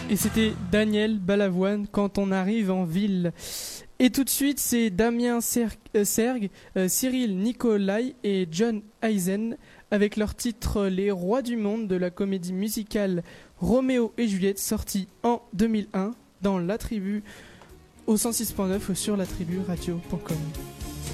Et c'était Daniel Balavoine, Quand on arrive en ville. Et tout de suite, c'est Damien Sergue, Cyril Nicolai et John Eisen avec leur titre Les Rois du Monde de la comédie musicale Roméo et Juliette, sorti en 2001 dans La Tribu au 106.9 sur latriburadio.com.